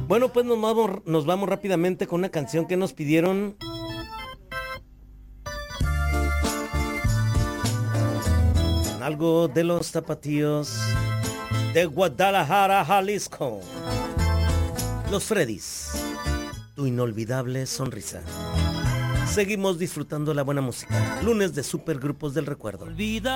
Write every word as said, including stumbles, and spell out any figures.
Bueno, pues nos vamos, nos vamos rápidamente con una canción que nos pidieron. Con algo de los tapatíos de Guadalajara, Jalisco. Los Freddys, tu inolvidable sonrisa. Seguimos disfrutando la buena música. Lunes de Supergrupos del Recuerdo. Olvida